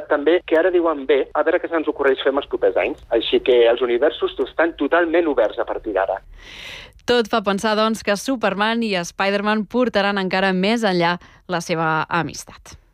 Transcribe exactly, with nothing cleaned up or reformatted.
també que ara diuen bé, a veure què se'ns ocorreix fer els propers anys. Així que els universos estan totalment oberts a partir d'ara. Tot fa pensar, doncs, que Superman i Spider-Man portaran encara més enllà la seva amistat.